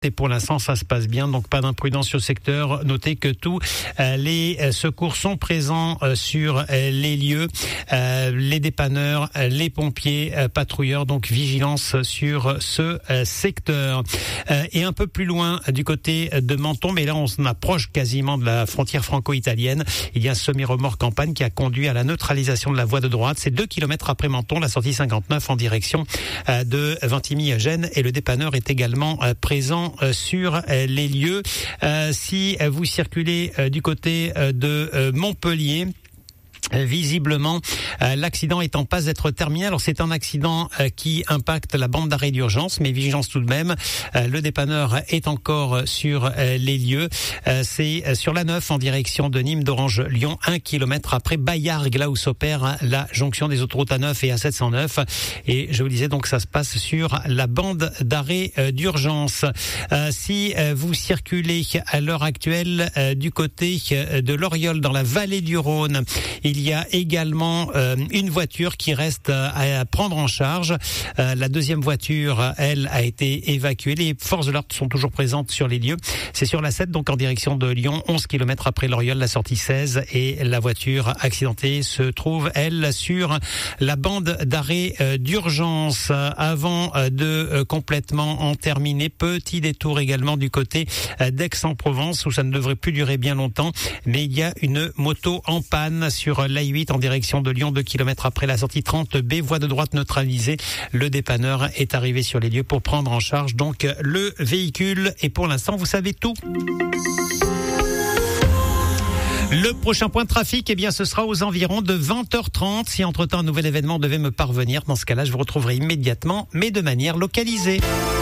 Et pour l'instant, ça se passe bien, donc pas d'imprudence au secteur. Notez que tous les secours sont présents sur les lieux, les dépanneurs, les pompiers, patrouilleurs, donc vigilance sur ce secteur. Et un peu plus loin, du côté de Menton, mais là on approche quasiment de la frontière franco-italienne, il y a un semi-remorque en panne qui a conduit à la neutralisation de la voie de droite. C'est 2 kilomètres après Menton, la sortie 59 en direction de Vintimille-Gênes, et le dépanneur est également présent sur les lieux. Si vous circulez du côté de Montpellier, visiblement, l'accident est en passe d'être terminé. Alors c'est un accident qui impacte la bande d'arrêt d'urgence, mais vigilance tout de même. Le dépanneur est encore sur les lieux. C'est sur la 9 en direction de Nîmes d'Orange-Lyon, 1 kilomètre après Baillargues, là où s'opère la jonction des autoroutes A9 et A709. Et je vous disais donc ça se passe sur la bande d'arrêt d'urgence. Si vous circulez à l'heure actuelle du côté de l'Oriol dans la vallée du Rhône, il y a également une voiture qui reste à prendre en charge. La deuxième voiture, elle, a été évacuée. Les forces de l'ordre sont toujours présentes sur les lieux. C'est sur la 7, donc en direction de Lyon, 11 kilomètres après l'Oriol, la sortie 16. Et la voiture accidentée se trouve, elle, sur la bande d'arrêt d'urgence. Avant de complètement en terminer, petit détour également du côté d'Aix-en-Provence, où ça ne devrait plus durer bien longtemps. Mais il y a une moto en panne sur l'A8 en direction de Lyon, 2 kilomètres après la sortie 30B, voie de droite neutralisée. Le dépanneur est arrivé sur les lieux pour prendre en charge donc le véhicule. Et pour l'instant, vous savez tout. Le prochain point de trafic, eh bien, ce sera aux environs de 20h30. Si entre-temps un nouvel événement devait me parvenir, dans ce cas-là, je vous retrouverai immédiatement, mais de manière localisée.